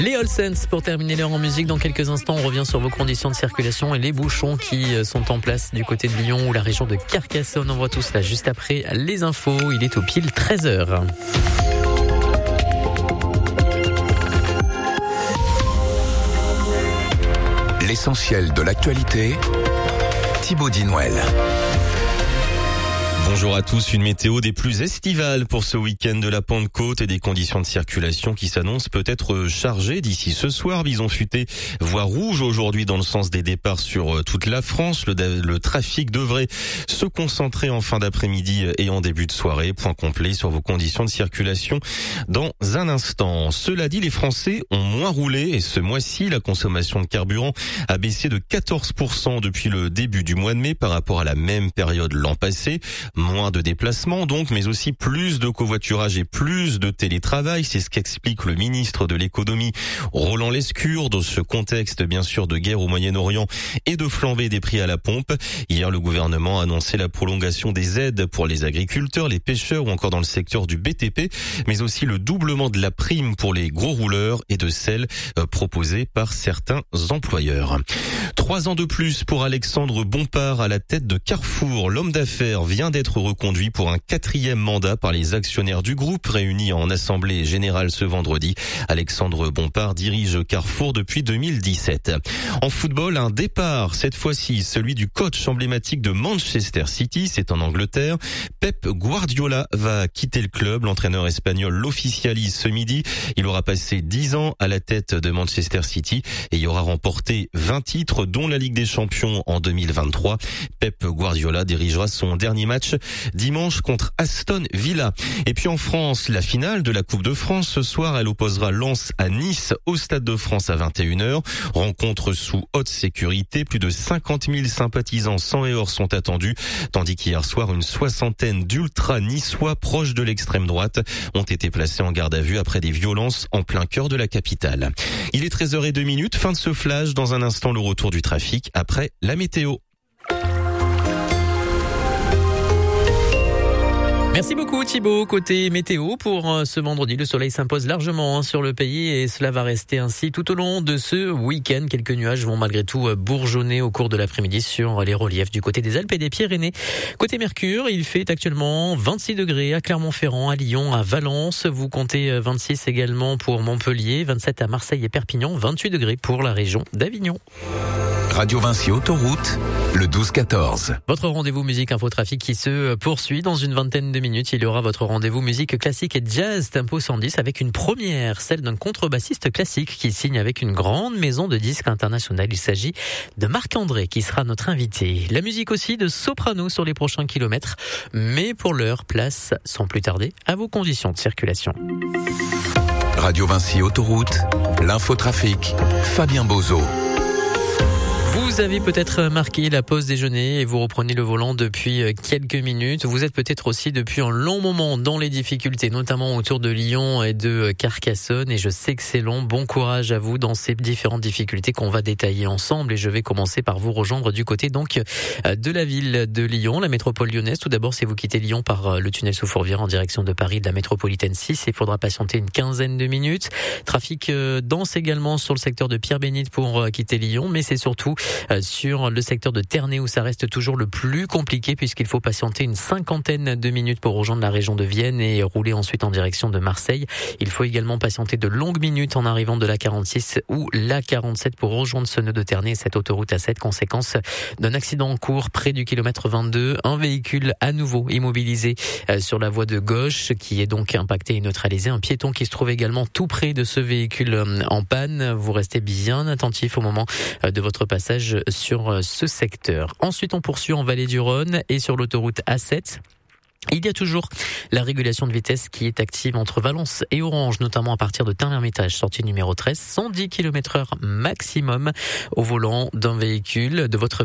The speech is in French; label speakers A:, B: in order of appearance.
A: Les All Saints pour terminer l'heure en musique. Dans quelques instants, on revient sur vos conditions de circulation et les bouchons qui sont en place du côté de Lyon ou la région de Carcassonne. On voit tout cela juste après les infos. Il est au pile 13h.
B: L'essentiel de l'actualité, Thibaut Dinouel.
C: Bonjour à tous, une météo des plus estivales pour ce week-end de la Pentecôte et des conditions de circulation qui s'annoncent peut-être chargées d'ici ce soir. Bison futé, voie rouge aujourd'hui dans le sens des départs sur toute la France. Le trafic devrait se concentrer en fin d'après-midi et en début de soirée. Point complet sur vos conditions de circulation dans un instant. Cela dit, les Français ont moins roulé et ce mois-ci, la consommation de carburant a baissé de 14% depuis le début du mois de mai par rapport à la même période l'an passé. Moins de déplacements donc, mais aussi plus de covoiturage et plus de télétravail. C'est ce qu'explique le ministre de l'économie, Roland Lescure, dans ce contexte bien sûr de guerre au Moyen-Orient et de flambée des prix à la pompe. Hier, le gouvernement a annoncé la prolongation des aides pour les agriculteurs, les pêcheurs ou encore dans le secteur du BTP, mais aussi le doublement de la prime pour les gros rouleurs et de celle proposée par certains employeurs. 3 ans de plus pour Alexandre Bompard à la tête de Carrefour. L'homme d'affaires vient d'être reconduit pour un 4e mandat par les actionnaires du groupe réunis en assemblée générale ce vendredi. Alexandre Bompard dirige Carrefour depuis 2017. En football, un départ, cette fois-ci celui du coach emblématique de Manchester City, c'est en Angleterre. Pep Guardiola va quitter le club. L'entraîneur espagnol l'officialise ce midi. Il aura passé 10 ans à la tête de Manchester City et il aura remporté 20 titres, dont la Ligue des Champions en 2023. Pep Guardiola dirigera son dernier match dimanche contre Aston Villa. Et puis en France, la finale de la Coupe de France. Ce soir, elle opposera Lens à Nice au Stade de France à 21h. Rencontre sous haute sécurité. Plus de 50 000 sympathisants sang et or sont attendus. Tandis qu'hier soir, une soixantaine d'ultra-niçois proches de l'extrême droite ont été placés en garde à vue après des violences en plein cœur de la capitale. Il est 13h02. Fin de ce flash. Dans un instant, le retour du trafic après la météo.
A: Merci beaucoup Thibaut. Côté météo, pour ce vendredi, le soleil s'impose largement sur le pays et cela va rester ainsi tout au long de ce week-end. Quelques nuages vont malgré tout bourgeonner au cours de l'après-midi sur les reliefs du côté des Alpes et des Pyrénées. Côté Mercure, il fait actuellement 26 degrés à Clermont-Ferrand, à Lyon, à Valence. Vous comptez 26 également pour Montpellier, 27 à Marseille et Perpignan, 28 degrés pour la région d'Avignon.
B: Radio Vinci Autoroute, le 12-14.
A: Votre rendez-vous musique infotrafic qui se poursuit dans une vingtaine de minutes. Il y aura votre rendez-vous musique classique et jazz tempo 110 avec une première, celle d'un contrebassiste classique qui signe avec une grande maison de disques internationale. Il s'agit de Marc-André qui sera notre invité. La musique aussi de soprano sur les prochains kilomètres. Mais pour l'heure, place sans plus tarder à vos conditions de circulation.
B: Radio Vinci Autoroute, l'infotrafic, Fabien Bozo.
A: Vous avez peut-être marqué la pause déjeuner et vous reprenez le volant depuis quelques minutes. Vous êtes peut-être aussi depuis un long moment dans les difficultés, notamment autour de Lyon et de Carcassonne. Et je sais que c'est long. Bon courage à vous dans ces différentes difficultés qu'on va détailler ensemble. Et je vais commencer par vous rejoindre du côté donc de la ville de Lyon, la métropole lyonnaise. Tout d'abord, si vous quittez Lyon par le tunnel sous Fourvière en direction de Paris, de la métropolitaine 6, il faudra patienter une quinzaine de minutes. Trafic dense également sur le secteur de Pierre-Bénite pour quitter Lyon, mais c'est surtout sur le secteur de Ternay où ça reste toujours le plus compliqué puisqu'il faut patienter une cinquantaine de minutes pour rejoindre la région de Vienne et rouler ensuite en direction de Marseille. Il faut également patienter de longues minutes en arrivant de l'A46 ou l'A47 pour rejoindre ce nœud de Ternay, cette autoroute A7, conséquence d'un accident en cours près du kilomètre 22. Un véhicule à nouveau immobilisé sur la voie de gauche qui est donc impacté et neutralisé. Un piéton qui se trouve également tout près de ce véhicule en panne. Vous restez bien attentif au moment de votre passage sur ce secteur. Ensuite, on poursuit en vallée du Rhône et sur l'autoroute A7. Il y a toujours la régulation de vitesse qui est active entre Valence et Orange, notamment à partir de Tain-l'Hermitage, sortie numéro 13, 110 km/h maximum au volant d'un véhicule de votre